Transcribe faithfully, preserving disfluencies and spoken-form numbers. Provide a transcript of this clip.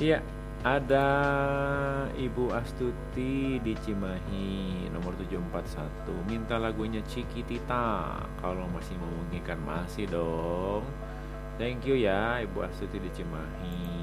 Iya, ada Ibu Astuti di Cimahi nomor tujuh empat satu minta lagunya Cikitita. Kalau masih memungkinkan masih dong. Thank you ya Ibu Astuti di Cimahi.